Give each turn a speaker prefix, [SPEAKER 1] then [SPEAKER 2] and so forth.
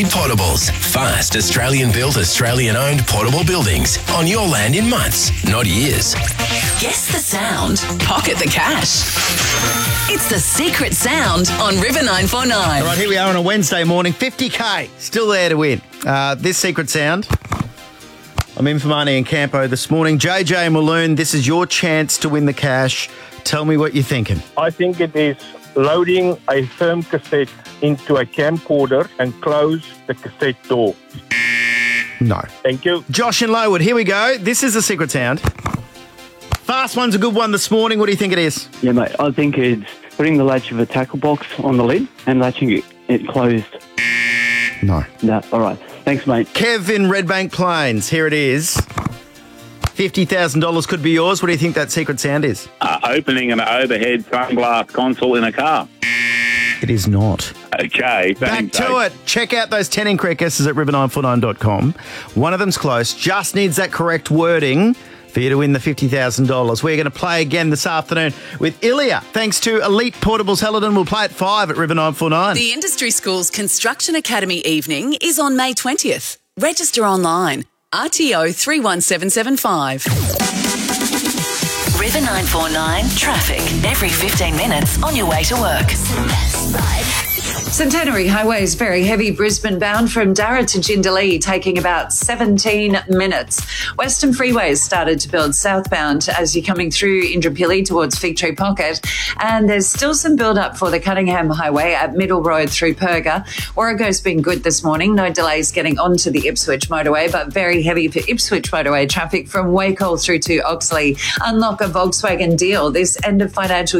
[SPEAKER 1] Portables. Fast, Australian-built, Australian-owned portable buildings. On your land in months, not years.
[SPEAKER 2] Guess the sound. Pocket the cash. It's the secret sound on River 949.
[SPEAKER 3] All right, here we are on a Wednesday morning. 50K, still there to win. This secret sound, I'm in for Marnie and Campo this morning. JJ Mulloon, this is your chance to win the cash. Tell me what you're thinking.
[SPEAKER 4] I think it is loading a film cassette into a camcorder and close the cassette door.
[SPEAKER 3] No.
[SPEAKER 4] Thank you.
[SPEAKER 3] Josh in Lowood, here we go. This is the secret sound. Fast one's a good one this morning. What do you think it is?
[SPEAKER 5] Yeah, mate, I think it's putting the latch of a tackle box on the lid and latching it closed.
[SPEAKER 3] No.
[SPEAKER 5] No, all right. Thanks, mate.
[SPEAKER 3] Kev in Redbank Plains, here it is. $50,000 could be yours. What do you think that secret sound is?
[SPEAKER 6] Opening an overhead sunglass console in a car.
[SPEAKER 3] It is not.
[SPEAKER 6] Okay.
[SPEAKER 3] Back to it. Check out those 10 incorrect guesses at river949.com. One of them's close. Just needs that correct wording for you to win the $50,000. We're going to play again this afternoon with Ilya. Thanks to Elite Portables Helidon. We'll play at 5 at River 949.
[SPEAKER 2] The Industry Schools Construction Academy evening is on May 20th. Register online. RTO 31775. River 949 traffic every 15 minutes on your way to work.
[SPEAKER 7] Centenary Highway is very heavy, Brisbane bound from Darra to Jindalee, taking about 17 minutes. Western Freeway has started to build southbound as you're coming through Indooroopilly towards Fig Tree Pocket. And there's still some build-up for the Cunningham Highway at Middle Road through Perga. Warrego's been good this morning. No delays getting onto the Ipswich motorway, but very heavy for Ipswich motorway traffic from Wacol through to Oxley. Unlock a Volkswagen deal this end of financial